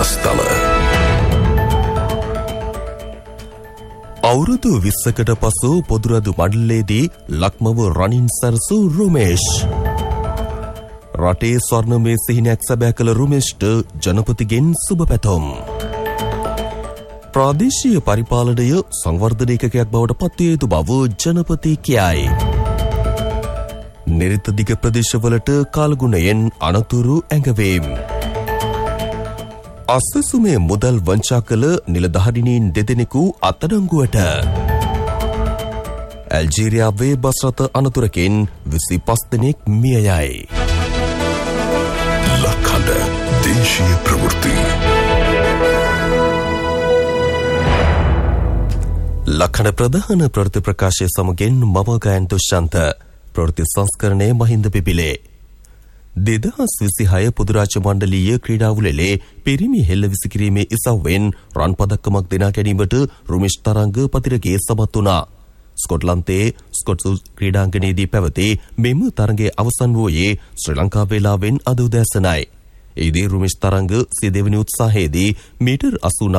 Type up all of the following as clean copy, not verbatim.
වෙනස්තල. අවුරුදු 20කට පසු පොදුරදු මණ්ඩලයේදී ලක්මව රනින් සරසු රුමේෂ්. රටේ ස්වර්ණමය සිහිනයක් සැබෑ කළ රුමේෂ්ට ජනපතිගෙන් සුබ පැතුම්. ප්‍රාදේශීය පරිපාලනය සංවර්ධන ඒකකයක් බවට පත්විය යුතු බව ජනපති කියයි. නිරිත දිග ප්‍රදේශවලට කාලගුණයෙන් අනතුරු ඇඟවීම්. අස්වැසුමේ මුදල් වංචා කළ නිලධාරිණීන් දෙදෙනෙකු අත්අඩංගුවට. ඇල්ජීරියාවේ බස් රථ අනතුරකින් 25 දෙනෙක් මිය යයි. ලක්හඬ දේශීය ප්‍රවෘත්ති. ලක්හඬ ප්‍රධාන ප්‍රවෘත්ති ප්‍රකාශය සමගින් මම ගයන් දුෂ්‍යන්ත. ප්‍රවෘත්ති සංස්කරණය මහින්ද පිපිලේ. 2026 පොදු රාජ්‍ය මණ්ඩලීය ක්‍රීඩාවලේ පිරිමි හෙළ විසිකිරීමේ ඉසව්වෙන් රන් පදක්කමක් දෙනා ගැනීමට රුමේෂ් තරංග පතිරගේ සමත් වුණා. ස්කොට්ලන්තයේ ස්කොට්සු ක්‍රීඩාංගණයේදී පැවති මෙම තරගයේ අවසන් වූයේ ශ්‍රී ලංකා වේලාවෙන් අද උදෑසනයි. එෙහිදී රුමේෂ් තරංග සිය දෙවැනි උත්සාහයේදී මීටර්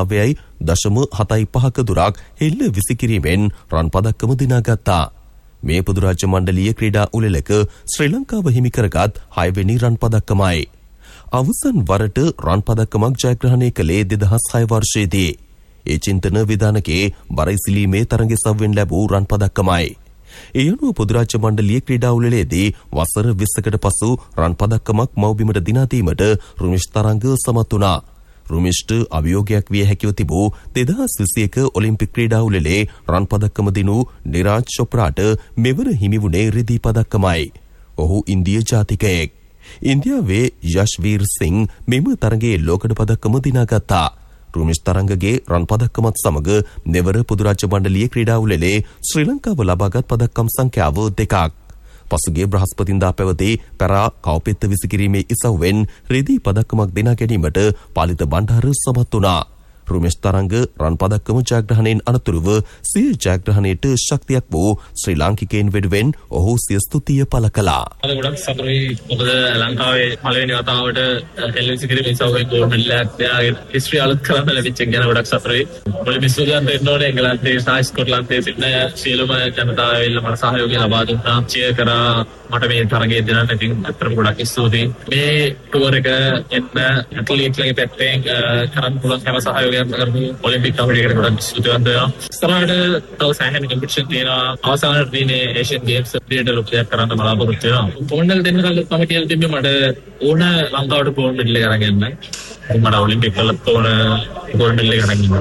89.75ක දුරක් හෙළ විසිකිරීමෙන් රන් පදක්කම දිනාගත්තා. මේ පොදු රාජ්‍ය මණ්ඩලීය ක්‍රීඩා උළෙලක ශ්‍රී ලංකාව හිමි කරගත් 6 වෙනි රන් පදක්කමයි. අවසන් වරට රන් පදක්කමක් ජයග්‍රහණය කළේ 2006 වර්ෂයේදී. ඒ චින්තන විධානකේ බරයිසිලීමේ තරඟ සව්වෙන් ලැබූ රන් පදක්කමයි. ඒ අනුව පොදු රාජ්‍ය මණ්ඩලීය ක්‍රීඩා උළෙලේදී වසර 20කට පසු රන් පදක්කමක් මව්බිමට දිනා දීමට රුමේෂ් තරංග සමත් වුණා. රුමේෂ්ට අභියෝගයක් විය හැකිව තිබූ 2021 ඔලිම්පික් ක්‍රීඩා උළෙලේ රන් පදක්කම දිනු නිරාජ් චොප්රාට මෙවර හිමි වුණේ රිදී පදක්කමයි. ඔහු ඉන්දිය ජාතිකයෙක්. ඉන්දියාවේ යශ්වීර් සිං මෙම තරගයේ ලෝකඩ පදක්කම දිනාගත්තා. රුමේෂ් තරංගගේ රන් පදක්කමත් සමග මෙවර පොදු රාජ්‍ය මණ්ඩලීය ක්‍රීඩා උළෙලේ ශ්‍රී ලංකාව ලබාගත් පදක්කම් සංඛ්‍යාව 2ක්. පසුගිය බ්‍රහස්පතින්දා පැවති පැරා කව්පෙත්ත විසිකිරීමේ ඉසව්වෙන් රිදී පදක්කමක් දෙනා ගැනීමට පාලිත බණ්ඩාර සමත් වුණා. රුමේෂ් තරංග රන් පදක්කම ජයග්‍රහණයෙන් අනතුරුව සිය ජයග්‍රහණයට ශක්තියක් වූ ශ්‍රී ලාංකිකයන් වෙනුවෙන් ඔහු සිය ස්තුතිය පළ කළා. ගොඩක් සතුටුයි. මොකද ලංකාවේ පළවෙනි වතාවට හෙළ විසිකිරීමේ ඉසව්වෙන් ගෝල්ඩ් මෙඩලයක් දෙයාගෙන හිස්ටරි අලුත් කරන්න ලැබිච්ච එක ගැන ගොඩක් සතුටුයි. ඔලිම්පික් සූදානම් වෙන්න ඕනේ එංගලන්තයේ සහ ස්කොට්ලන්තයේ සිටින සියලුම ජනතාව එල්ල මට සහයෝගය ලබා දුන්නා. චියර් කරා මට මේ තරගයේ දෙන්න ඉතින් අත්‍තරම ගොඩක් ස්තුතියි. මේ ටුවර් එක එන්න ඇත්ලීට්ලගේ පැත්තෙන් කරන්න පුළුවන් හැම සහයෝගයක් ඔලිම්පික් කමිටුවට ගොඩක් ස්තුතිවන්ත වෙනවා. ඉස්සරහට තව සෑහෙන කම්පිටිෂන් තියෙනවා. අවසානයේ තියෙන්නේ ඒෂියන් ගේම්ස් ක්‍රීඩා ලෝකයක් කරන්න බලාපොරොත්තු වෙනවා. පොන්ඩල් දෙන්න කලින් මම කියලා තිබ්බේ මට ඕන ලංකාවට ගෝල්ඩ් මෙඩල් එක අරගෙන යන්න. මට ඔලිම්පික් වලත් ඕන ගෝල්ඩ් මෙඩල් එක අරගෙන යන්න.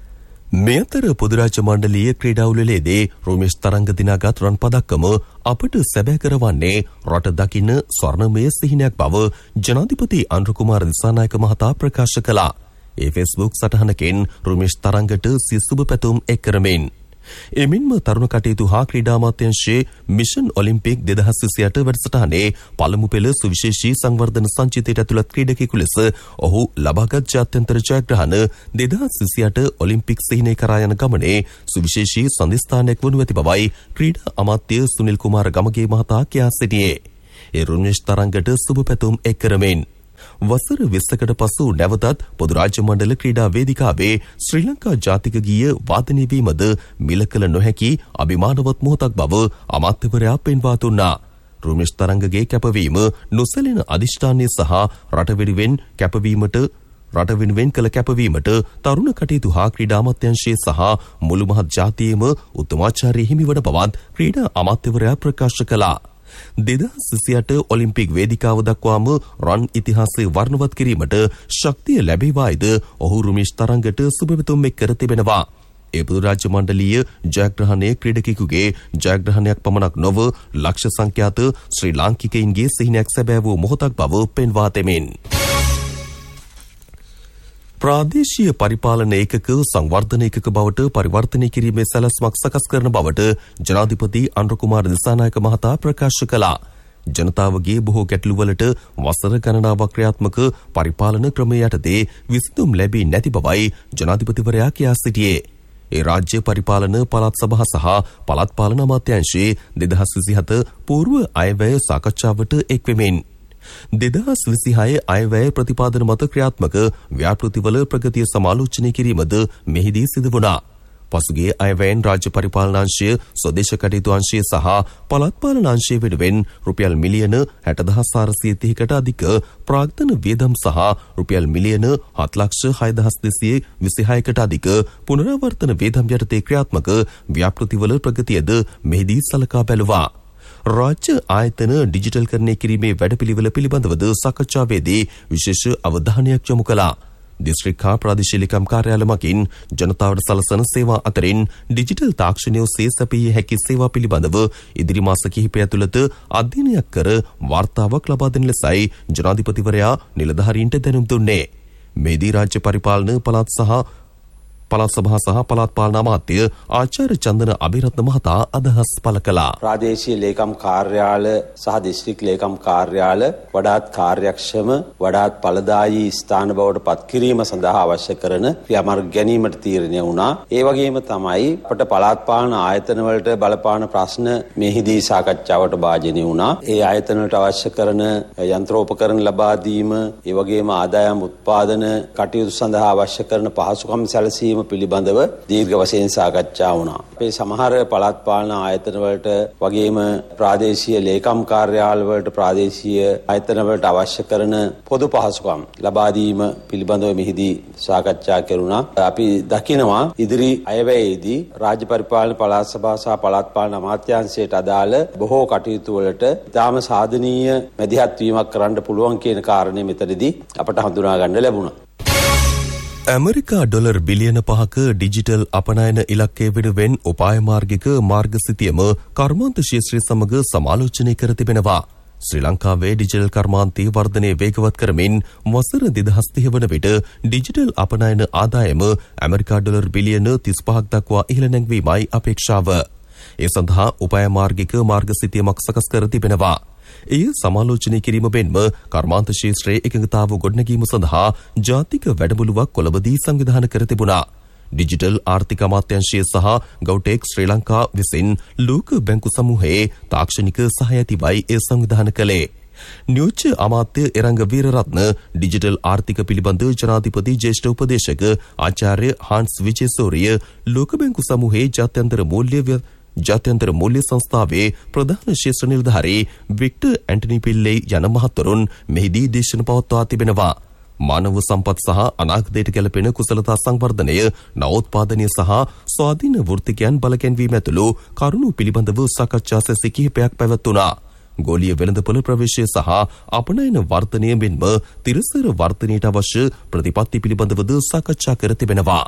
මේ අතර පොදු රාජ්‍ය මණ්ඩලීය ක්‍රීඩා උළෙලේදී රුමේෂ් තරංග දිනාගත් රන් පදක්කම අපට සැබෑ කරවන්නේ රට දකින්න ස්වර්ණමය සිහිනයක් බව ජනාධිපති අනුර කුමාර දිසානායක මහතා ප්‍රකාශ කළා. ඒ ෆේස්බුක් සටහනකින් රුමේෂ් තරංගට සිය සුබ පැතුම් එක් කරමින් එමින්ම තරුණ කටයුතු හා ක්‍රීඩා අමාත්‍යාංශයේ මිෂන් ඔලිම්පික් 2028 වැඩසටහනේ පළමු පෙළ සුවිශේෂී සංවර්ධන සංචිතයට ඇතුළත් ක්‍රීඩකයෙකු ලෙස ඔහු ලබාගත් ජාත්‍යන්තර ජයග්‍රහණ 2028 ඔලිම්පික් සිහිනය කරා යන ගමනේ සුවිශේෂී සන්ධස්ථානයක් වනු ඇති බවයි ක්‍රීඩා අමාත්‍ය සුනිල් කුමාර ගමගේ මහතා කියා සිටියේ. ඒ රුමේෂ් තරංගට සුබ පැතුම් එක් කරමින් වසර 20කට පසු නැවතත් පොදු රාජ්‍ය මණ්ඩල ක්‍රීඩා වේදිකාවේ ශ්‍රී ලංකා ජාතික ගීය වාදනය වීමද මිල කළ නොහැකි අභිමානවත් මොහොතක් බව අමාත්‍යවරයා පෙන්වා දුන්නා. රුමේෂ් තරංගගේ කැපවීම නොසැලෙන අධිෂ්ඨානය සහ රට වෙනුවෙන් කළ කැපවීමට තරුණ කටයුතු හා ක්‍රීඩා අමාත්‍යාංශයේ සහ මුළු මහත් ජාතියේම උත්තමාචාරය හිමිවන බවත් ක්‍රීඩා අමාත්‍යවරයා ප්‍රකාශ කළා. 2028 ඔලිම්පික් වේදිකාව දක්වාම රන් ඉතිහාසය වර්ණවත් කිරීමට ශක්තිය ලැබේවායිද ඔහු රුමේෂ් තරංගට සුබ පැතුම් එක් කර තිබෙනවා. ඒ පොදු රාජ්‍ය මණ්ඩලීය ජයග්‍රහණයේ ක්‍රීඩකයෙකුගේ ජයග්‍රහණයක් පමණක් නොව ලක්ෂ සංඛ්‍යාත ශ්‍රී ලාංකිකයින්ගේ සිහිනයක් සැබෑ වූ මොහොතක් බව පෙන්වා දෙමින් ප්‍රාදේශීය පරිපාලන ඒකක සංවර්ධන ඒකක බවට පරිවර්තනය කිරීමේ සැලැස්මක් සකස් කරන බවට ජනාධිපති අනුර කුමාර දිසානායක මහතා ප්‍රකාශ කළා. ජනතාවගේ බොහෝ ගැටලුවලට වසර ගණනාවක් ක්‍රියාත්මක පරිපාලන ක්‍රමය යටතේ විසඳුම් ලැබී නැති බවයි ජනාධිපතිවරයා කියා සිටියේ. ඒ රාජ්‍ය පරිපාලන පළාත් සභා සහ පළාත් පාලන අමාත්‍යාංශයේ 2027 පූර්ව අයවැය සාකච්ඡාවට එක්වෙමින් 2026 අයවැය ප්‍රතිපාදන මත ක්‍රියාත්මක ව්‍යාපෘතිවල ප්‍රගතිය සමාලෝචනය කිරීමද මෙහිදී සිදු වුණා. පසුගිය අයවැයෙන් රාජ්‍ය පරිපාලනාංශය, ස්වදේශ කටයුතු අංශය සහ පළාත් පාලන අංශය වෙනුවෙන් රුපියල් මිලියන 60,430කට අධික ප්‍රාග්ධන වියදම් සහ රුපියල් මිලියන 7,06,226කට අධික පුනරාවර්තන වියදම් යටතේ ක්‍රියාත්මක ව්‍යාපෘතිවල ප්‍රගතියද මෙහිදී සලකා බැලුවා. රාජ්‍ය ආයතන ඩිජිටල්කරණය කිරීමේ වැඩපිළිවෙල පිළිබඳවද සාකච්ඡාවේදී විශේෂ අවධානයක් යොමු කළා. දිස්ත්‍රික් හා ප්‍රාදේශීය ලේකම් කාර්යාල මගින් ජනතාවට සලසන සේවා අතරින් ඩිජිටල් තාක්ෂණය ඔස්සේ සැපිය හැකි සේවා පිළිබඳව ඉදිරි මාස කිහිපය ඇතුළත අධ්‍යයනයක් කර වාර්තාවක් ලබා දෙන ලෙසයි ජනාධිපතිවරයා නිලධාරීන්ට දැනුම් දුන්නේ. මෙහිදී රාජ්‍ය පරිපාලන පළාත් සභා සහ පළාත් පාලන අමාත්‍ය ආචාර්ය චන්දන අබිරත්න මහතා අදහස් පළ කළා. ප්‍රාදේශීය ලේකම් කාර්යාල සහ දිස්ත්‍රික් ලේකම් කාර්යාල වඩාත් කාර්යක්ෂම වඩාත් ඵලදායී ස්ථාන බවට පත් කිරීම සඳහා අවශ්‍ය කරන ක්‍රියාමාර්ග ගැනීමට තීරණය වුණා. ඒ වගේම තමයි අපට පළාත් පාලන ආයතන වලට බලපාන ප්‍රශ්න මෙහිදී සාකච්ඡාවට භාජනය වුණා. ඒ ආයතන වලට අවශ්‍ය කරන යන්ත්‍රෝපකරණ ලබා දීම, ඒ වගේම ආදායම් උත්පාදන කටයුතු සඳහා අවශ්‍ය කරන පහසුකම් සැලසීම පිළිබඳව දීර්ඝ වශයෙන් සාකච්ඡා වුණා. අපේ සමහර පළාත් පාලන ආයතන වලට වගේම ප්‍රාදේශීය ලේකම් කාර්යාල වලට ප්‍රාදේශීය ආයතන වලට අවශ්‍ය කරන පොදු පහසුකම් ලබා දීම පිළිබඳව මෙහිදී සාකච්ඡා කෙරුණා. අපි දකිනවා ඉදිරි අයවැයේදී රාජ්‍ය පරිපාලන පළාත් සභා සහ පළාත් පාලන අමාත්‍යාංශයට අදාළ බොහෝ කටයුතු වලට ඉතාම සාධනීය මැදිහත් වීමක් කරන්න පුළුවන් කියන කාරණය මෙතනදී අපට හඳුනා ගන්න ලැබුණා. ඇමරිකා ඩොලර් බිලියන 5ක ඩිජිටල් අපනයන ඉලක්කය වෙනුවෙන් උපාය මාර්ගික මාර්ගසිතියම කර්මාන්ත ශාස්ත්‍රය සමග සමාලෝචනය කර තිබෙනවා. ශ්‍රී ලංකාවේ ඩිජිටල් කර්මාන්තයේ වර්ධනය වේගවත් කරමින් වසර 2030 වන විට ඩිජිටල් අපනයන ආදායම ඇමරිකා ඩොලර් බිලියන 35ක් දක්වා ඉහළ නැංවීමයි අපේක්ෂාව. ඒ සඳහා උපාය මාර්ගික මාර්ගසිතියමක් සකස් කර තිබෙනවා. එය සමාලෝචනය කිරීම මෙන්ම කර්මාන්ත ශාස්ත්‍රයේ එකඟතාව ගොඩනැගීම සඳහා ජාතික වැඩමුළුවක් කොළඹදී සංවිධානය කර තිබුණා. ඩිජිටල් ආර්ථික අමාත්‍යාංශය සහ ගෞටෙක් ශ්‍රී ලංකා විසින් ලෝක බැංකු සමූහයේ තාක්ෂණික සහාය ඇතිවයි එය සංවිධානය කළේ. නියෝජ්‍ය අමාත්‍ය එරංග වීරරත්න ඩිජිටල් ආර්ථික පිළිබඳ ජනාධිපති ජ්‍යෙෂ්ඨ උපදේශක ආචාර්ය හාන්ස් විජේසෝරිය ලෝක බැංකු සමූහයේ ජාත්‍යන්තර මූල්‍ය සංස්ථාවේ ප්‍රධාන ශාස්ත්‍ර නිලධාරී වික්ටර් ඇන්ටනි පිල්ලේ යන මහත්වරුන් මෙහිදී දේශන පවත්වා තිබෙනවා. මානව සම්පත් සහ අනාගතයට ගැලපෙන කුසලතා සංවර්ධනය, නවෝත්පාදනය සහ ස්වාධීන වෘත්තිකයන් බලකැන්වීම ඇතුළු කරුණු පිළිබඳව සාකච්ඡා සැසි කිහිපයක් පැවැත්වුණා. ගෝලීය වෙළඳපොළ ප්‍රවේශය සහ අපනයන වර්ධනය මෙන්ම තිරසර වර්ධනයට අවශ්‍ය ප්‍රතිපත්ති පිළිබඳවද සාකච්ඡා කර තිබෙනවා.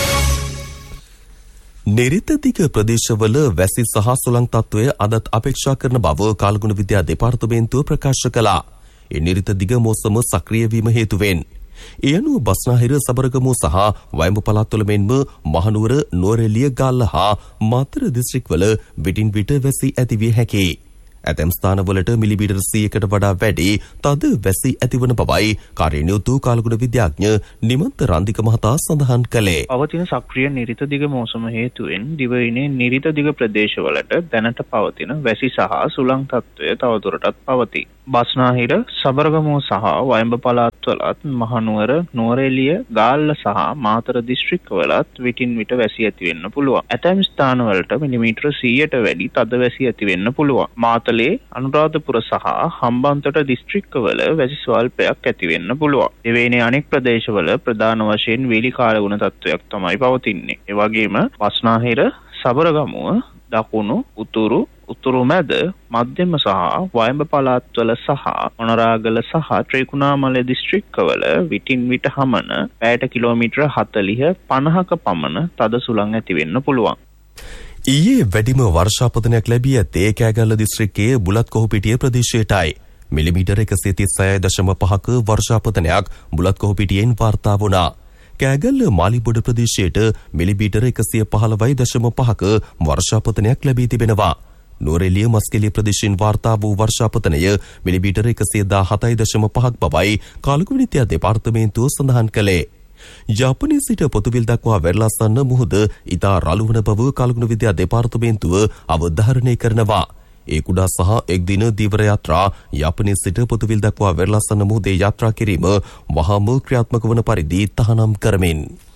නිරිතදිග ප්‍රදේශවල වැසි සහ සුළං තත්ත්වය අදත් අපේක්ෂා කරන බව කාලගුණ විද්‍යා දෙපාර්තමේන්තුව ප්‍රකාශ කළා. ඒ නිරිතදිග මෝසම සක්‍රිය වීම හේතුවෙන් ඒ අනුව බස්නාහිර, සබරගමුව සහ වයඹ පළාත්වල මෙන්ම මහනුවර, නුවරඑළිය, ගාල්ල හා මාතර දිස්ත්‍රික්වල විටින් විට වැසි ඇතිවිය හැකියි. ඇතැම් ස්ථානවලට මිලිමීටර් 100කට වඩා වැඩි තද වැසි ඇතිවන බවයි කාර්යනියුතු කාලගුණ විද්‍යාඥ නිමන්ත රන්දික මහතා සඳහන් කළේ. පවතින සක්‍රිය නිරිතදිග මෝසම හේතුවෙන් දිවයිනේ නිරිතදිග ප්‍රදේශවලට දැනට පවතින වැසි සහ සුළං තත්ත්වය තවදුරටත් පවතී. බස්නාහිර, සබරගමුව සහ වයඹ පළාත්වලත්, මහනුවර, නුවරඑළිය, ගාල්ල සහ මාතර දිස්ත්‍රික්කවලත් විටින් විට වැසි ඇති වෙන්න පුළුවන්. ඇතැම් ස්ථානවලට මිලිමීටර 100ට වැඩි තද වැසි ඇති වෙන්න පුළුවන්. මාතලේ, අනුරාධපුර සහ හම්බන්තොට දිස්ත්‍රික්කවල වැසි ස්වල්පයක් ඇති වෙන්න පුළුවන්. එවැනි අනෙක් ප්‍රදේශවල ප්‍රධාන වශයෙන් වේලි කාලගුණ තත්ත්වයක් තමයි පවතින්නේ. ඒ වගේම බස්නාහිර, සබරගමුව, දකුණු, උතුරු මැද, මධ්‍යම සහ වයඹ පළාත්වල සහ මොනරාගල සහ ත්‍රිකුණාමලය දිස්ත්‍රික්කවල විටින් විට හමන පැයට කිලෝමීටර 40-50ක පමණ තද සුළං ඇති වෙන්න පුළුවන්. ඊයේ වැඩිම වර්ෂාපතනයක් ලැබී ඇත්තේ කෑගල්ල දිස්ත්‍රික්කයේ බුලත්කොහුපිටිය ප්‍රදේශයටයි. මිලිමීටර 136.5ක වර්ෂාපතනයක් බුලත්කොහුපිටියෙන් වාර්තා වුණා. කෑගල්ල මාලිබොඩ ප්‍රදේශයට මිලිමීටර 115.5ක වර්ෂාපතනයක් ලැබී තිබෙනවා. නුවරඑළිය මස්කෙලිය ප්‍රදේශයෙන් වාර්තා වූ වර්ෂාපතනය මිලිමීටර 117.5ක් බවයි කාලගුණ විද්‍යා දෙපාර්තමේන්තුව සඳහන් කළේ. යාපනයේ සිට පොතුවිල් දක්වා වෙරළාසන්න මුහුද ඉතා රළු වන බව කාලගුණ විද්‍යා දෙපාර්තමේන්තුව අවධාරණය කරනවා. ඒ කුඩා සහ එක් දින දීවර යාත්‍රා යාපනයේ සිට පොතුවිල් දක්වා වෙරළස්සන මුහුදේ යාත්‍රා කිරීම වහාම ක්‍රියාත්මක වන පරිදි තහනම් කරමින්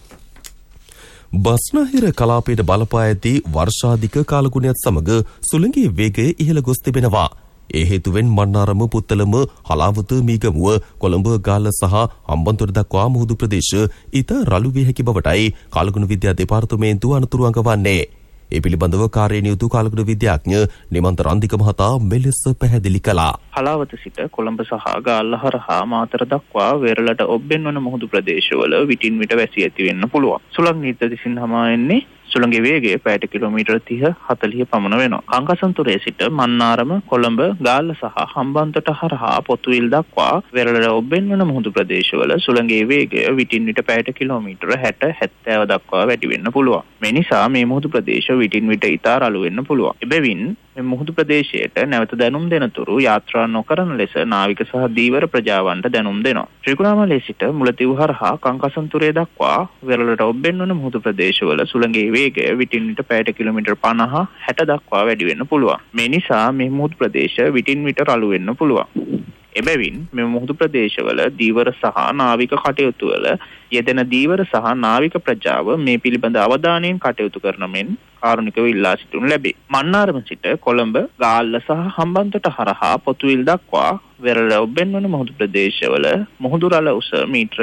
බස්නාහිර කලාපයට බලපා ඇති වර්ෂාධික කාලගුණයත් සමග සුළඟේ වේගය ඉහළ ගොස් තිබෙනවා. ඒ හේතුවෙන් මන්නාරම පුත්තලම හලාවත මීගමුව කොළඹ ගාල්ල සහ හම්බන්තොට දක්වා මුහුදු ප්‍රදේශ ඉතා රළු විය හැකි බවටයි කාලගුණ විද්‍යා දෙපාර්තමේන්තුව අනතුරු අඟවන්නේ. ඒ පිළිබඳව කාර්යනියුතු කාලගුණ විද්‍යාඥ නිමන්ත රන්දික මහතා මෙලෙස පැහැදිලි කළා. හලාවත සිට කොළඹ සහ ගාල්ල හරහා මාතර දක්වා වෙරළට ඔබ්බෙන් වන මුහුදු ප්‍රදේශවල විටින් විට වැසී ඇති වෙන්න පුළුවන්. සුළං නීත දිසින් හමා එන්නේ සුළඟේ වේගය පැයට කිලෝමීටර් 30-40 පමණ වෙනවා. කංකසන්තුරේ සිට මන්නාරම කොළඹ ගාල්ල සහ හම්බන්තොට හරහා පොතුවිල් දක්වා වෙරළට ඔබ්බෙන් වන මුහුදු ප්‍රදේශවල සුළඟේ වේගය විටින් විට පැයට කිලෝමීටර් 60-70 දක්වා වැඩි වෙන්න පුළුවන්. මේ නිසා මේ මුහුදු ප්‍රදේශ විටින් විට ඉතා රළු වෙන්න පුළුවන්. එබැවින් මේ මුහුදු ප්‍රදේශයට නැවත දැනුම් දෙනතුරු යාත්‍රා නොකරන ලෙස නාවික සහ දීවර ප්‍රජාවන්ට දැනුම් දෙනවා. ත්‍රිකුණාමලයේ සිට මුලතිව් හරහා කංකසන්තුරේ දක්වා වෙරළට ඔබ්බෙන් වන මුහුදු ප්‍රදේශවල සුළඟේ වේගය විටින් විට පැයට කිලෝමීටර් 50-60 දක්වා වැඩි වෙන්න පුළුවන්. මේ නිසා මේ මුහුදු ප්‍රදේශ විටින් විට රළු වෙන්න පුළුවන්. එබැවින් මේ මුහුදු ප්‍රදේශවල දීවර සහ නාවික කටයුතු වල යෙදෙන දීවර සහ නාවික ප්‍රජාව මේ පිළිබඳ අවධානයෙන් කටයුතු කරන මෙන් කාරුණිකව ඉල්ලා සිටිනු ලැබේ. මන්නාරම සිට කොළඹ ගාල්ල සහ හම්බන්තොට හරහා පොතුවිල් දක්වා වෙරළ ඔබ්බෙන් වන මුහුදු ප්‍රදේශවල මුහුදු රළ උස මීටර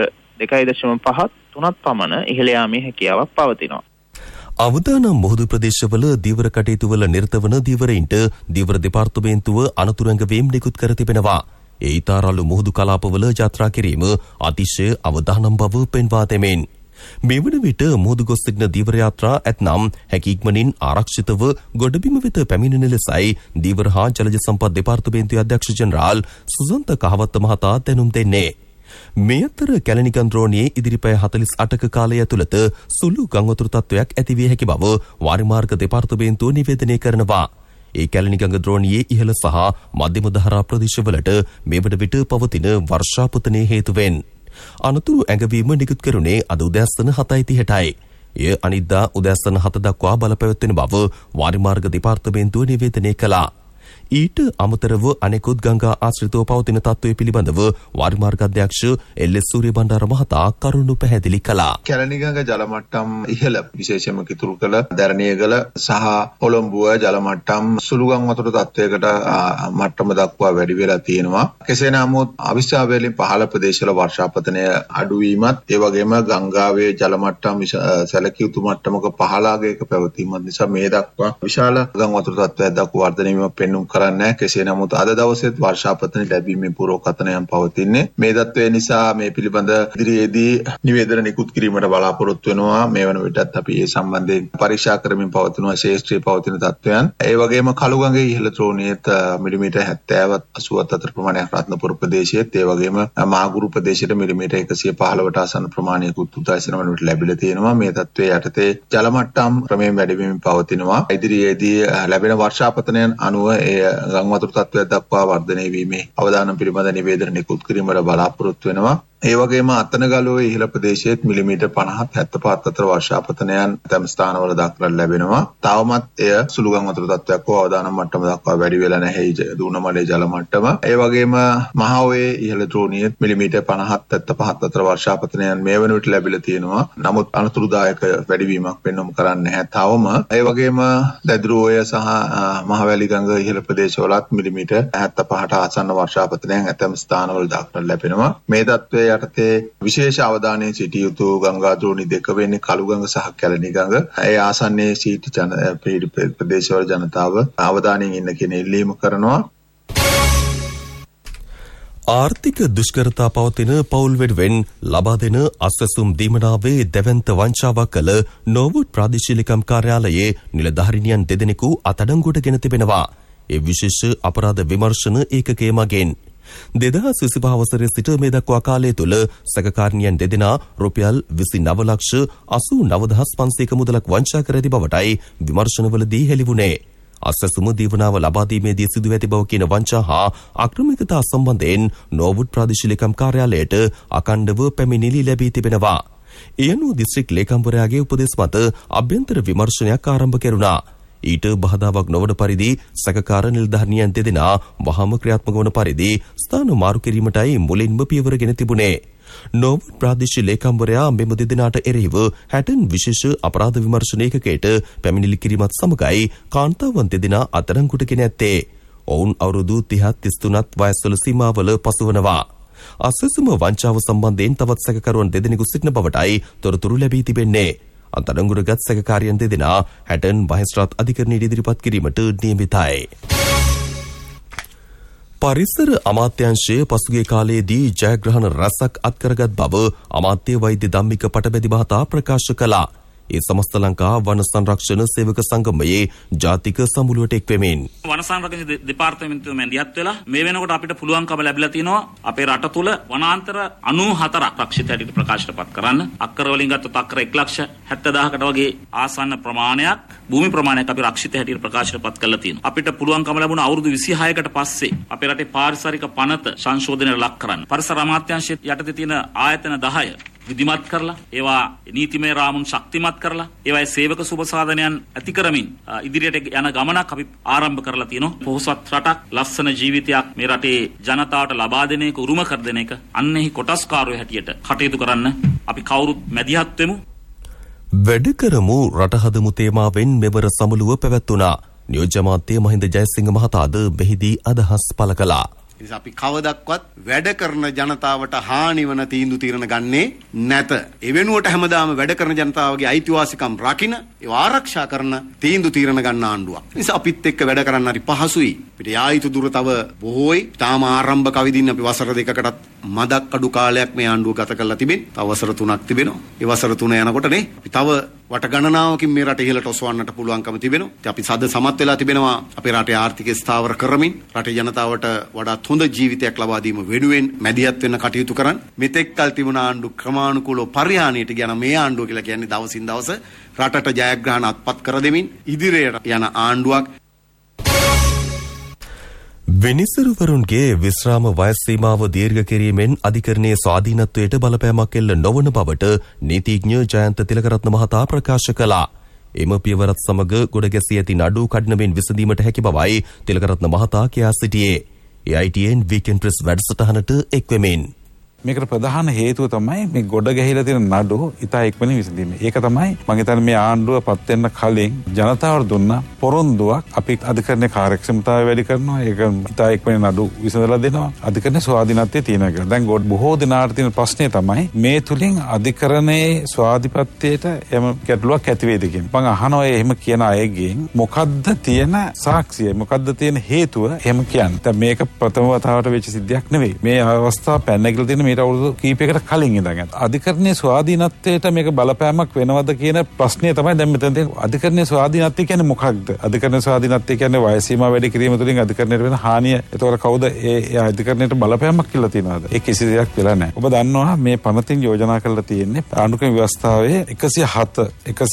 2.5-3 පමණ ඉහළ යාමේ හැකියාවක් පවතිනවා. අවදානම් මුහුදු ප්‍රදේශවල දීවර කටයුතු වල නිරත වන දීවරයින්ට දීවර දෙපාර්තමේන්තුව අනතුරු ඇඟවීම් නිකුත් කර තිබෙනවා. ඒ ඉතාරලු මුහුදු කලාපවල යාත්‍රා කිරීම අතිශය අවදානම් බව පෙන්වා දෙමින් මේ වන විට මුහුදු ගොස් සිටින දීවර යාත්‍රා ඇතනම් හැකියික්මනින් ආරක්ෂිතව ගොඩබිම වෙත පැමිණෙන ලෙසයි දීවර හා ජලජ සම්පත් දෙපාර්තමේන්තුවේ අධ්‍යක්ෂ ජෙනරාල් සුසන්ත කහවත්ත මහතා දැනුම් දෙන්නේ. මේ අතර කැලණිගන් ද්‍රෝණියේ ඉදිරිපෑ 48ක කාලය ඇතුළත සුළු ගංවතුරු තත්ත්වයක් ඇති විය හැකි බව වාරිමාර්ග දෙපාර්තමේන්තුව නිවේදනය කරනවා. ඒ කැලණිගඟ ද්‍රෝණියේ ඉහළ සහ මධ්‍යම දහරා ප්‍රදේශවලට මෙවන විට පවතින වර්ෂාපතනයේ හේතුවෙන් අනතුරු ඇඟවීම නිකුත් කරුණේ අද උදෑසන 7:30ටයි. එය අනිද්දා උදෑසන 7 දක්වා බලපැවැත්වෙන බව වාරිමාර්ග දෙපාර්තමේන්තුව නිවේදනය කළා. ඊට අමතරව අනෙකුත් ගංගා ආශ්‍රිතව පවතින තත්ත්වය පිළිබඳව වාරිමාර්ග අධ්‍යක්ෂ එල්.එස්. සූරියබණ්ඩාර මහතා කරුණු පැහැදිලි කළා. කැලණිගඟ ජල මට්ටම් ඉහළ විශේෂයෙන්ම කිතුරුකල, දැරණියගල සහ කොළඹුව ජල මට්ටම් සුළු ගංවතුර තත්ත්වයකට මට්ටම දක්වා වැඩි වෙලා තියෙනවා. කෙසේ නමුත් අවිස්සාවේලින් පහළ ප්‍රදේශවල වර්ෂාපතනය අඩුවීමත් ඒ වගේම ගංගාවේ ජල මට්ටම් සැලකිය යුතු මට්ටමක පහළාගයක පැවතීමත් නිසා මේ දක්වා විශාල ගංවතුර තත්ත්වයක් දක්වා වර්ධනය වීමක් පෙන්නුම් කරන්නේ. කෙසේ නමුත් අද දවසේත් වර්ෂාපතන ලැබීමේ පුරෝකථනයන් පවතින්නේ. මේ தත්ත්වය නිසා මේ පිළිබඳ ඉදිරියේදී නිවේදන නිකුත් කිරීමට බලාපොරොත්තු වෙනවා. මේ වන විටත් අපි ඒ සම්බන්ධයෙන් පරීක්ෂා කරමින් පවතිනවා ශේෂ්ත්‍රයේ පවතින තත්ත්වයන්. ඒ වගේම කළුගඟේ ඉහළ ද්‍රෝණියේත් මිලිමීටර් 70-80 අතර ප්‍රමාණයක් රත්නපුර ප්‍රදේශයේත් ඒ වගේම මාගුරු ප්‍රදේශයට මිලිමීටර් 115ට ආසන්න ප්‍රමාණයක උතුතයිසන වන විට ලැබිලා තියෙනවා. මේ தත්ත්වයේ යටතේ ජල මට්ටම් ක්‍රමයෙන් වැඩි වීම පවතිනවා. ඉදිරියේදී ලැබෙන වර්ෂාපතනයන් අනුව ගංවතුර තත්ත්වයක් දක්වා වර්ධනය වීමේ අවදානම් පිළිබඳ නිවේදන නිකුත් කිරීමට බලාපොරොත්තු වෙනවා. ඒ වගේම අතනගලුවේ ඉහළ ප්‍රදේශයේත් මිලිමීටර් 50-75 අතර වර්ෂාපතනයන් තම ස්ථානවල දක්නට ලැබෙනවා. තවමත් එය සුළු ගංවතුර තත්ත්වයක් හෝ අවදානම් මට්ටම දක්වා වැඩි වෙලා නැහැ දුණමලේ ජල මට්ටම. ඒ වගේම මහඔයේ ඉහළ ද්‍රෝණියේත් මිලිමීටර් 50-75 අතර වර්ෂාපතනයන් මේ වන විට ලැබිලා තියෙනවා. නමුත් අනතුරුදායක වැඩිවීමක් පෙන්වමු කරන්නේ නැහැ. තවම ඒ වගේම දැදුරුඔය සහ මහවැලි ගඟ ඉහළ ප්‍රදේශවලත් මිලිමීටර් 75ට ආසන්න වර්ෂාපතනයන් ඇතැම් ස්ථානවල දක්නට ලැබෙනවා. මේ තත්ත්වයේ යටතේ විශේෂ අවධානයෙන් සිටිය යුතු ගංගා ද්‍රෝණි දෙක වෙන්නේ කළුගඟ සහ කැලණිගඟ. ඒ ආසන්නයේ සිටි ප්‍රදේශවල ජනතාව අවධානයෙන් ඉන්න කියන ඉල්ලීම කරනවා. ආර්ථික දුෂ්කරතා පවතින පවුල් වෙනුවෙන් ලබා දෙන අස්වැසුම් දීමනාවේ දැවැන්ත වංචාවක් කළ නෝවුඩ් ප්‍රාදේශීය කාර්යාලයේ නිලධාරිනියන් දෙදෙනෙකු අත්අඩංගුවට ගෙන තිබෙනවා. ඒ විශේෂ අපරාධ විමර්ශන ඒකකයේ මගින් 2025 වසරේ සිට මේ දක්වා කාලය තුළ සැකකාරණියන් දෙදෙනා රුපියල් 29,89,500ක මුදලක් වංචා කර ඇති බවටයි විමර්ශනවලදී හෙළි වුණේ. අස්වැසුම දීවනාව ලබා දීමේදී සිදු ඇති බව කියන වංචා හා අක්‍රමිකතා සම්බන්ධයෙන් නෝවුඩ් ප්‍රාදේශීය ලේකම් කාර්යාලයට අඛණ්ඩව පැමිණිලි ලැබී තිබෙනවා. ඒ අනුව දිස්ත්‍රික් ලේකම්වරයාගේ උපදෙස් මත අභ්‍යන්තර විමර්ශනයක් ආරම්භ කෙරුණා. ඊට බාධාවක් නොවන පරිදි සැකකාර නිලධාරියන් දෙදෙනා වහාම ක්‍රියාත්මක වන පරිදි ස්ථාන මාරු කිරීමටයි මුලින්ම පියවරගෙන තිබුණේ. නෝවට් ප්‍රාදේශීය ලේකම්වරයා මෙම දෙදෙනාට එරෙහිව හැටන් විශේෂ අපරාධ විමර්ශන ඒකකයට පැමිණිලි කිරීමත් සමගයි කාන්තාවන් දෙදෙනා අත්අඩංගුවට ගෙන ඇත්තේ. ඔවුන් අවුරුදු 30-33 වයස්වල සීමාවල පසුවනවා. අසසම වංචාව සම්බන්ධයෙන් තවත් සැකකරුවන් දෙදෙනෙකු සිටින බවටයි තොරතුරු ලැබී තිබෙන්නේ. අත්අඩංගුවටගත් සැකකාරියන් දෙදෙනා හැටන් මහේස්ත්‍රාත් අධිකරණයට ඉදිරිපත් කිරීමට නියමිතයි. පරිසර අමාත්‍යාංශයේ පසුගිය කාලයේදී ජයග්‍රහණ රැසක් අත්කරගත් බව අමාත්‍ය වෛද්‍ය ධම්මික පටබැදි මහතා ප්‍රකාශ කළා. ඒ සමස්ත ලංකා වන සංරක්ෂණ සේවක සංගමයේ ජාතික සමුළුවට එක්වෙමින් වන සංරක්ෂණ දෙපාර්තමේන්තුව මැදිහත් වෙලා මේ වෙනකොට අපිට පුළුවන්කම ලැබිලා තිනවා අපේ රට තුල වනාන්තර 94ක් රක්ෂිත හැටියට ප්‍රකාශයටපත් කරන්න. අක්කර වලින් ගත්තොත් අක්කර 1,70,000කට වගේ ආසන්න ප්‍රමාණයක් භූමි ප්‍රමාණයක් අපි රක්ෂිත හැටියට ප්‍රකාශයටපත් කරලා තියෙනවා. අපිට පුළුවන්කම ලැබුණ අවුරුදු 26කට පස්සේ අපේ රටේ පාරිසරික පනත සංශෝධනයට ලක් කරන්න. පරිසර අමාත්‍යාංශයේ යටතේ තියෙන ආයතන 10 විධිමත් කරලා ඒවා නීතිමය රාමුන් ශක්තිමත් කරලා ඒවායේ සේවක සුබසාධනයන් ඇති කරමින් ඉදිරියට යන ගමනක් අපි ආරම්භ කරලා තියෙනවා. පොහොසත් රටක් ලස්සන ජීවිතයක් මේ රටේ ජනතාවට ලබා දෙන එක උරුම කර දෙන එක අන්නෙහි කොටස්කාරයෝ හැටියට කටයුතු කරන්න අපි කවුරුත් මැදිහත් වෙමු. වැඩ කරමු රට හදමු තේමාවෙන් මෙවර සමුළුව පැවැත්වුණා. නියෝජ්‍ය අමාත්‍ය මහින්ද ජයසිංහ මහතාද මෙහිදී අදහස් පළ කළා. අපි කවදක්වත් වැඩ කරන ජනතාවට හානි වන තීන්දුව తీරන ගන්නේ නැත. ඒ වෙනුවට හැමදාම වැඩ කරන ජනතාවගේ අයිතිවාසිකම් රකින්න, ඒව ආරක්ෂා කරන තීන්දුව తీරන ගන්න ආණ්ඩුවක්. නිසා අපිත් එක්ක වැඩ කරන්න හරි පහසුයි. අපිට යායුතු දුර තව බොහෝයි. තාම ආරම්භක අවදීන් අපි වසර දෙකකටත් මදක් අඩු කාලයක් මේ ආණ්ඩුව ගත කරලා තිබෙනවා. තව වසර 3ක් තිබෙනවා. ඒ වසර 3 යනකොට නේ අපි තව වට ගණනාවකින් මේ රට ඉහළට ඔසවන්නට පුළුවන්කම තිබෙනවා. ඉතින් අපි සද සමත් වෙලා තිබෙනවා අපේ රටේ ආර්ථිකය ස්ථාවර කරමින් රටේ ජනතාවට වඩාත් හොඳ ජීවිතයක් ලබා දීම වෙනුවෙන් මැදිහත් වෙන්න කටයුතු කරන්න. මෙතෙක් කල් තිබුණ ආණ්ඩු ක්‍රමානුකූලව පරිහානියට යන මේ ආණ්ඩුව කියලා කියන්නේ දවසින් දවස රටට ජයග්‍රහණ අත්පත් කර දෙමින් ඉදිරියට යන ආණ්ඩුවක්. විනිසුරුවරුන්ගේ විශ්‍රාම වයස් සීමාව දීර්ඝ කිරීමෙන් අධිකරණයේ ස්වාධීනත්වයට බලපෑමක් එල්ල නොවන බවට නීතිඥ ජයන්ත තිලකරත්න මහතා ප්‍රකාශ කළා. එම පියවරත් සමග ගොඩගැසී ඇති නඩු කඩනමින් විසඳීමට හැකි බවයි තිලකරත්න මහතා කියා සිටියේ. AITN Weekend Press වැඩසටහනට එක්වෙමින් මේකට ප්‍රධාන හේතුව තමයි මේ ගොඩ ගැහිලා තියෙන නඩු ඉතා ඉක්මනින් විසඳීම. ඒක තමයි මම හිතන්නේ මේ ආණ්ඩුව පත් වෙන්න කලින් ජනතාවට දුන්න පොරොන්දුවක්. අපි අධිකරණයේ කාර්යක්ෂමතාවය වැඩි කරනවා. ඒක ඉතා ඉක්මනින් නඩු විසඳලා දෙනවා. අධිකරණයේ ස්වාධීනත්වය තියෙනවා කියලා. දැන් බොහෝ දිනාට තියෙන ප්‍රශ්නේ තමයි මේ තුලින් අධිකරණයේ ස්වාධීනත්වයට එම ගැටලුවක් ඇති වේද කියන. මම අහනවා එහෙම කියන අයගෙන් මොකද්ද තියෙන සාක්ෂිය? මොකද්ද තියෙන හේතුව? එහෙම කියන්නේ. දැන් මේක ප්‍රථම වතාවට වෙච්ච සිද්ධියක් නෙවෙයි. මේ අවස්ථාව පැනනගලා තියෙන අවුරුදු කීපයකට කලින් ඉඳන් අධිකරණයේ ස්වාධීනත්වයට මේක බලපෑමක් වෙනවද කියන ප්‍රශ්නය තමයි දැන් මෙතන තියෙන්නේ. අධිකරණයේ ස්වාධීනත්වය කියන්නේ මොකක්ද? අධිකරණයේ ස්වාධීනත්වය කියන්නේ වයස සීමා වැඩි කිරීම තුළින් අධිකරණයට වෙන හානිය. ඒතකොට කවුද ඒ අධිකරණයට බලපෑමක් කියලා තියනවාද? ඒ කිසි දෙයක් වෙලා නැහැ. ඔබ දන්නවා මේ පනතින් යෝජනා කරලා තියෙන්නේ ආණ්ඩුක්‍රම ව්‍යවස්ථාවේ 107,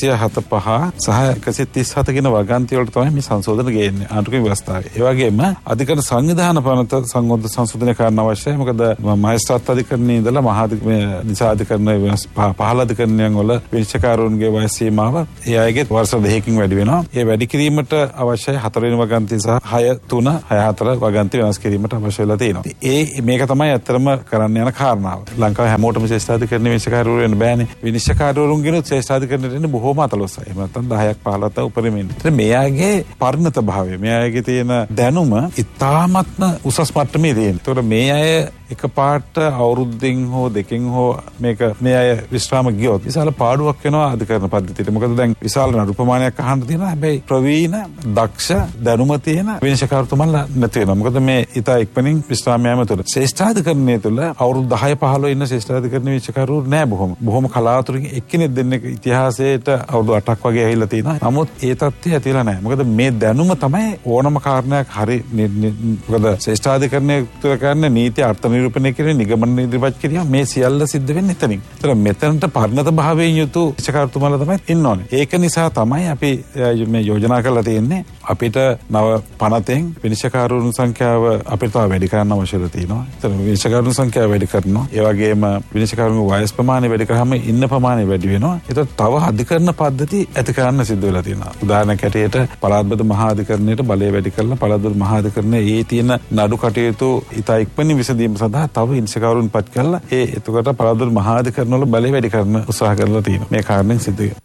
175 සහ 137 කියන වගන්ති වලට තමයි මේ සංශෝධන ගේන්නේ ආණ්ඩුක්‍රම ව්‍යවස්ථාවේ. ඒ වගේම අධිකරණ සංවිධාන පනත සංශෝධනය කරන්න අවශ්‍යයි. මොකද මහේස්ත්‍රාත් අධිකරණයේ ඉඳලා නිසා අධිකරණ 15 අධිකරණයන් වල විනිශ්චයකාරවරුන්ගේ වයස සීමාව ඒ අයගේ වර්ෂ 2කින් වැඩි වෙනවා. ඒ වැඩි කිරීමට අවශ්‍යයි 4 වෙනි වගන්ති සහ 6, 3, 6, 4 වගන්ති වෙනස් කිරීමට අවශ්‍ය වෙලා තියෙනවා. මේක තමයි ඇත්තටම කරන්න යන කාරණාව. ලංකාවේ හැමෝටම ශ්‍රේෂ්ඨාධිකරණ විනිශ්චයකාරවරු වෙන්න බෑනේ. විනිශ්චයකාරවරුන්ගෙනුත් ශ්‍රේෂ්ඨාධිකරණයට එන්නේ බොහෝම අතලොස්සයි. එහෙම නැත්නම් 10ක් 15ක් උපරිමයෙන්. ඒත් මේ අයගේ පරිණත භාවය, මේ අයගේ තියෙන දැනුම ඉතාමත්ම උසස් මට්ටමේ තියෙන. ඒතකොට මේ අය එකපාරට අවුරුද්දෙන් හෝ දෙකෙන් හෝ මේ අය විශ්‍රාම ගියොත් විශාල පාඩුවක් වෙනවා අධිකරණ පද්ධතියට. මොකද දැන් විශාල නඩු ප්‍රමාණයක් අහන්න තියෙනවා. හැබැයි ප්‍රවීණ, දක්ෂ, දැනුම තියෙන විනිශ්චයකාරතුමන්ලා නැති වෙනවා. මොකද මේ ඉතා ඉක්මනින් විශ්‍රාම යාම තුළ ශ්‍රේෂ්ඨාධිකරණය තුළ අවුරුදු 10-15 ඉන්න ශ්‍රේෂ්ඨාධිකරණ විනිශ්චයකාරවරු නෑ බොහොම කලාතුරකින් එක්කෙනෙක් දෙන්නෙක් ඉතිහාසයට අවුරුදු 8ක් වගේ ඇවිල්ලා තියෙනවා. නමුත් ඒ තත්ත්වය ඇතිලා නෑ. මොකද මේ දැනුම තමයි ඕනම කාරණයක් හරි මොකද ශ්‍රේෂ්ඨාධිකරණය තුළ කරන නීති අර්ථ නිරූපණය කිරීම, නිගමන ඉදිරිපත් කිරීම මේ සියල්ල සිද්ධ වෙන්නේ එතනින්. ඒතර මෙතනට පරිණත භාවයෙන් යුතු විනිශ්චයකාරතුමාලා තමයි ඉන්න ඕනේ. ඒක නිසා තමයි අපි මේ යෝජනා කරලා තියෙන්නේ අපිට නව පනතෙන් විනිශ්චයකාරුන් සංඛ්‍යාව අපිට තව වැඩි කරන්න අවශ්‍යද තියෙනවා. ඒතර විනිශ්චයකාරුන් සංඛ්‍යාව වැඩි කරනවා. ඒ වගේම විනිශ්චයකාරුන්ගේ වයස් ප්‍රමාණය වැඩි කරාම ඉන්න ප්‍රමාණය වැඩි වෙනවා. ඒතර තව අධිකරණ පද්ධති ඇති කරන්න සිද්ධ වෙලා තියෙනවා. උදාහරණයක් ඇටියට පළාත්බද මහා අධිකරණයට බලය වැඩි කරලා පළාත්බද මහා අධිකරණයේ ඒ තියෙන නඩු කටයුතු ඉතා ඉක්මනින් විසඳීම සඳහා තව විනිශ්චයකාරුන් පත් කරලා එතකොට පළාත්බද මහා අධිකරණ වල බලය වැඩි කරන්න උත්සාහ කරලා තියෙනවා. මේ කාරණෙන් සිද්ධ වෙනවා.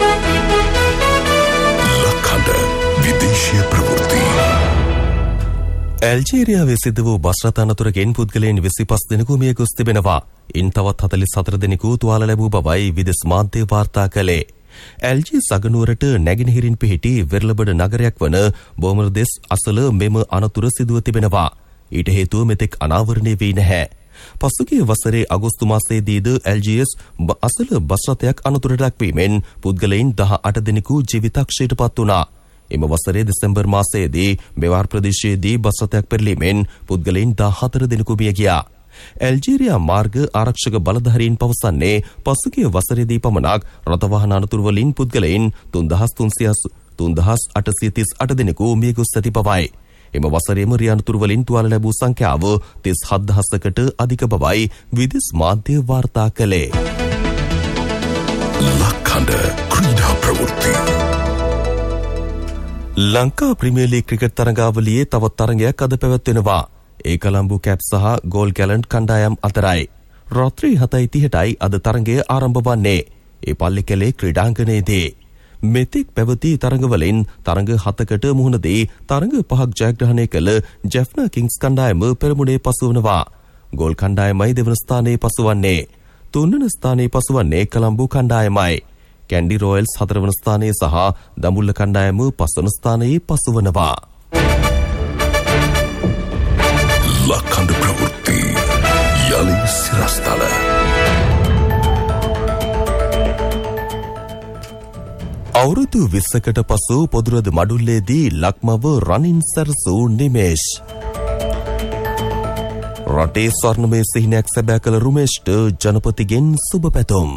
ඇල්ජීරියාවේ සිද්ධ වූ බස් රථ අනතුරකින් පුද්ගලයන් 25 දෙනෙකු මිය ගොස් තිබෙනවා. ඉන් තවත් 44 දෙනෙකු තුවාල ලැබූ බවයි විදෙස් මාධ්‍ය වාර්තා කළේ. ඇල්ජී සගනුවරට නැගෙනහිරින් පිහිටි වෙරළබඩ නගරයක් වන බෝමර්දෙස් අසල මෙම අනතුර සිදුව තිබෙනවා. ඊට හේතුව මෙතෙක් අනාවරණය වී නැහැ. පසුගිය වසරේ අගෝස්තු මාසයේදීද ඇල්ජීඑස් අසල බස් රථයක් අනතුරට ලක්වීමෙන් පුද්ගලයන් 18 දෙනෙකු ජීවිතක්ෂයට පත් වුණා. එම වසරේ දෙසැම්බර් මාසයේදී මෙවාර් ප්‍රදේශයේදී බස් රථයක් පෙරළීමෙන් පුද්ගලයන් 14 දෙනෙකු මිය ගියා. ඇල්ජීරියා මාර්ග ආරක්ෂක බලධාරීන් පවසන්නේ පසුගිය වසරේදී පමණක් රථ වාහන අනතුරු වලින් පුද්ගලයන් 3838 දෙනෙකු මිය ගොස් ඇති බවයි. එම වසරේම රිය අනතුරු වලින් තුවාල ලැබූ සංඛ්‍යාව 37000කට අධික බවයි විදෙස් මාධ්‍ය වාර්තා කළේ. ලක්හඬ ක්‍රීඩා ප්‍රවෘත්ති. ලංකා ප්‍රීමියර් ලීග් ක්‍රිකට් තරඟාවලියේ තවත් තරඟයක් අද පැවැත්වෙනවා. ඒ කොළඹ කැප්ස් සහ ගෝල් ගැලන්ට් කණ්ඩායම් අතරයි. රාත්‍රී 7:30යි අද තරඟය ආරම්භ වන්නේ. ඒ පල්ලිකැලේ ක්‍රීඩාංගණයේදී. මෙතෙක් පැවති තරඟවලින් තරඟ 7කට මුහුණ දී තරඟ 5ක් ජයග්‍රහණය කළ ජෙෆ්නා කිංස් කණ්ඩායම පෙරමුණේ පසුවනවා. ගෝල් කණ්ඩායමයි දෙවන ස්ථානයේ පසුවන්නේ. තුන්වන ස්ථානයේ පසුවන්නේ කොළඹ කණ්ඩායමයි. කැන්ඩි රොයල්ස් 4 වන ස්ථානයේ සහ දඹුල්ල කණ්ඩායම 5 වන ස්ථානයේ පසුවනවා. ලක්හඬ ප්‍රවෘත්ති යලි සිරස්තල. අවුරුදු 20කට පසු පොදුරද මඩුල්ලේදී ලක්මව රනින් සැරසූ නිමේෂ්. රටේ ස්වර්ණමය සිහිනයක් සැබෑ කළ රුමේෂ්ට ජනපතිගෙන් සුබ පැතුම්.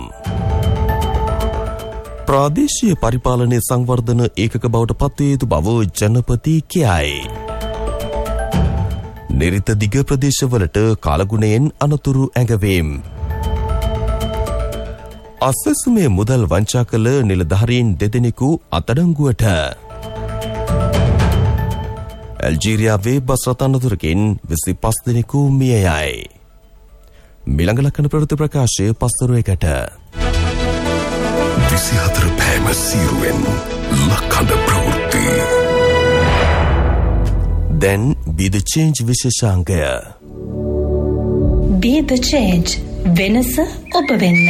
ප්‍රාදේශීය පරිපාලනයේ සංවර්ධන ඒකක බවට පත්විය යුතු බව ජනපති කියයි. නිරිත දිග ප්‍රදේශවලට කාලගුණයෙන් අනතුරු ඇඟවීම්. අස්සසුමේ මුදල් වංචා කළ නිලධාරීන් 2 දෙනෙකු අත්අඩංගුවට. ඇල්ජීරියාවේ බස් රථ අනතුරකින් 25 දෙනෙකු මිය යයි. මිළඟ ලක්ෂණ ප්‍රවෘත්ති ප්‍රකාශය පස්වරුවකට. 24 පෑම සීරුවෙන් ලක්හඬ ප්‍රවෘත්ති. දැන් Be the Change විශේෂාංගය. Be the Change. වෙනස ඔබ වෙන්න.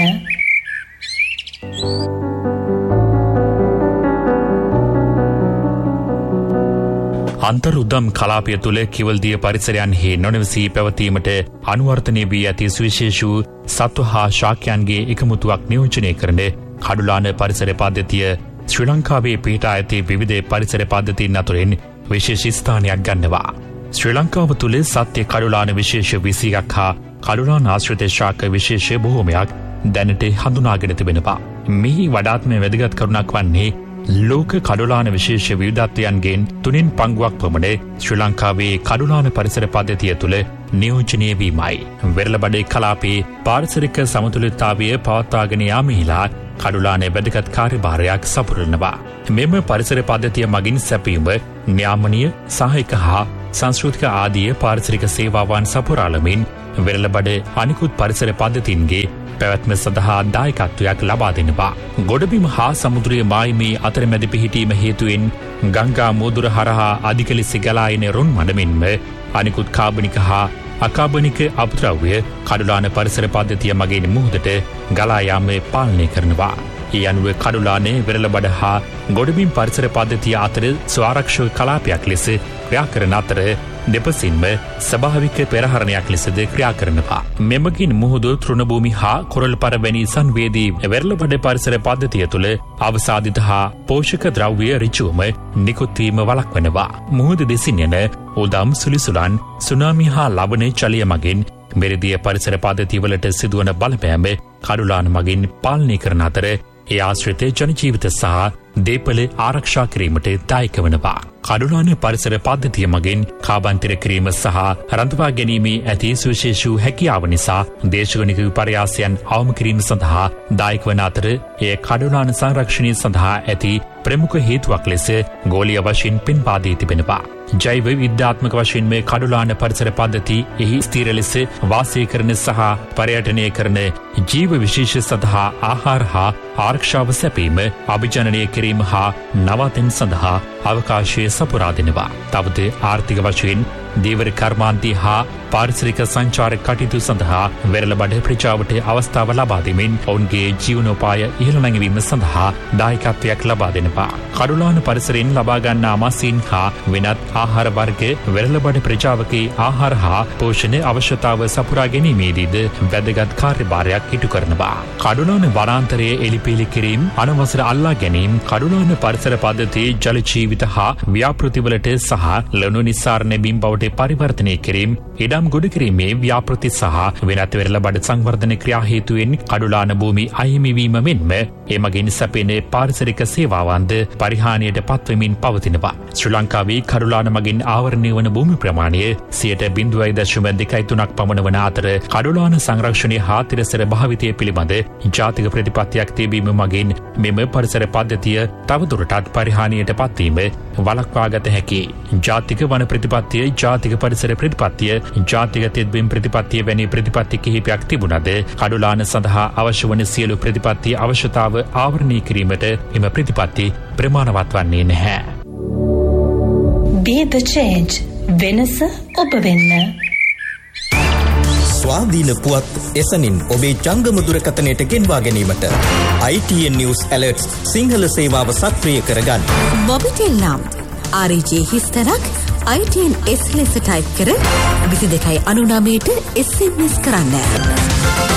අන්තර් උදම් කලාපය තුළ කිවල්දිය පරිසරයන්හි නොනවසී පැවතීමට අනුවර්තනය වී ඇති සුවිශේෂ වූ සත්ව හා ශාක්‍යයන්ගේ එකමුතුවක් නියෝජනය කරන කඩුලාන පරිසර පද්ධතිය ශ්‍රී ලංකාවේ පිහිටා ඇති විවිධ පරිසර පද්ධතීන් අතුරින් විශේෂ ස්ථානයක් ගන්නවා. ශ්‍රී ලංකාව තුළ සත්‍ය කඩුලාන විශේෂ 21ක් හා කඩුලාන ආශ්‍රිත ශාක විශේෂ බොහෝමයක් දැනට හඳුනාගෙන තිබෙනවා. මෙහි වඩාත්ම වැදගත් කරුණක් වන්නේ ලෝක කඩුලාන විශේෂ විවිධත්වයන්ගෙන් 3/5ක් පමණ ශ්‍රී ලංකාවේ කඩුලාන පරිසර පද්ධතිය තුළ නියෝජනය වීමයි. වෙරළබඩේ කලාපයේ පාරිසරික සමතුලිතතාවය පවත්වාගෙන යාමෙහිලා කඩුලාන වැදගත් කාර්යභාරයක් සපුරනවා. මෙම පරිසර පද්ධතිය මගින් සැපීම, න්‍යාමනීය, සාහික හා සංස්කෘතික ආදී පාරිසරික සේවාවන් සපුරාලමින් වෙරළබඩ අනිකුත් පරිසර පද්ධතීන්ගේ පැවැත්ම සඳහා දායකත්වයක් ලබා දෙනවා. ගොඩබිම හා සමුද්‍රයේ මායිමේ අතරමැද පිහිටීම හේතුවෙන් ගංගා මෝදුර හරහා අධික ලෙස ගලා එන රොන් මඩමින්ම අනිකුත් කාබනික හා අකාබනික අපද්‍රව්‍ය කඩුලාන පරිසර පද්ධතිය මගින් මුහුදට ගලා යාම පාලනය කරනවා. ඒ අනුව කඩුලානේ වෙරළබඩ හා ගොඩබිම් පරිසර පද්ධතිය අතර ස්වාරක්ෂක කලාපයක් ලෙස ක්‍රියා කරන අතර දෙපසින්ම ස්වභාවික පෙරහරණයක් ලෙසද ක්‍රියා කරනවා. මෙමගින් මුහුදු තෘණභූමි හා කොරල්පර වැනි සංවේදී වෙරළබඩ පරිසර පද්ධතිය තුළ අවසාදිත හා පෝෂක ද්‍රව්‍ය ඍජුවම නිකුත් වීම වළක්වනවා. මුහුද දෙසින් යන උදම් සුලිසුලන් සුනාමි හා ලවණ ජලය මගින් මෙරිදිය පරිසර පද්ධතිවලට සිදුවන බලපෑම කඩුලාන මගින් පාලනය කරන අතර ඒ ආශ්‍රිත ජනජීවිත සහ දේපල ආරක්ෂා කිරීමට දායක වනවා. කඩුලාන පරිසර පද්ධතිය මගින් කාබන්තිර කිරීම සහ රඳවා ගැනීමේ ඇති සුවිශේෂ වූ හැකියාව නිසා දේශගුණික විපර්යාසයන් අවම කිරීම සඳහා දායක වන අතර එය කඩුලාන සංරක්ෂණය සඳහා ඇති ප්‍රමුඛ හේතුවක් ලෙස ගෝලීය වශයෙන් පෙන්වා දී තිබෙනවා. ජෛව විද්‍යාත්මක වශයෙන් මේ කඩුලාන පරිසර පද්ධති එහි ස්ථීර ලෙස වාසය කරන සහ පර්යටනය කරන ජීව විශේෂ සඳහා ආහාර හා ආරක්ෂාව සැපීම අභිජනනය කිරීම හා නවතැන් සඳහා අවකාශය සපුරා දෙනවා. තවද ආර්ථික වශයෙන් දීවර කර්මාන්තී හා පාරිසරික සංචාර කටයුතු සඳහා වෙරළබඩ ප්‍රජාවට අවස්ථාව ලබා දෙමින් ඔවුන්ගේ ජීවනෝපාය ඉහළ නැංවීම සඳහා දායකත්වයක් ලබා දෙනවා. කඩුලාන පරිසරයෙන් ලබා ගන්නා මසින් හා වෙනත් ආහාර වර්ග වෙරළබඩ ප්‍රජාවකේ ආහාර හා පෝෂණ අවශ්‍යතාව සපුරා ගැනීමේදීද වැදගත් කාර්යභාරයක් ඉටු කරනවා. කඩුලාන වනාන්තරයේ එලිපෙලි කිරීම, අනවසර අල්ලා ගැනීම, කඩුලාන පරිසර පද්ධති ජල ජීවිත හා ව්‍යාපෘතිවලට සහ ලණු නිස්සාරණ බිම් බවට පරිවර්තනය කිරීම, ඉඩම් ගොඩ කිරීමේ ව්‍යාපෘති සහ වෙනත් වෙරළබඩ සංවර්ධන ක්‍රියා හේතුවෙන් කඩුලාන භූමි අහිමිවීම මෙන්ම එමගින් සැපෙන පාරිසරික සේවාවන්ද පරිහානියට පත්වෙමින් පවතිනවා. ශ්‍රී ලංකාවේ කඩුලාන මගින් ආවරණය වන භූමි ප්‍රමාණය 0.2.3ක් පමණ වන අතර කඩුලාන සංරක්ෂණය හා තිරසර භාවිතය පිළිබඳ ජාතික ප්‍රතිපත්තියක් තිබීම මගින් මෙම පරිසර පද්ධතිය තවදුරටත් පරිහානියට පත්වීම වළක්වාගත හැකි. ජාතික වන ප්‍රතිපත්තිය, ජාතික පරිසර ප්‍රතිපත්තිය, ජාතික තෙත්බිම් ප්‍රතිපත්තිය වැනි ප්‍රතිපත්ති කිහිපයක් තිබුණද කඩුලාන සඳහා අවශ්‍ය වන සියලු ප්‍රතිපත්ති අවශ්‍යතාව ආවරණය කිරීමට එම ප්‍රතිපත්ති ප්‍රමාණවත් වන්නේ නැහැ. Be the change. වෙනස ඔබ වෙන්න. ස්වාධීන පුවත් එසනින් ඔබේ ජංගම දුරකථනයට ගෙන්වා ගැනීමට ITN News Alerts සිංහල සේවාව සක්‍රිය කරගන්න. මොබිටෙල් නම් RJ හිස්තරක් ITN S ලෙස ටයිප් කර 22.99ට SMS කරන්න.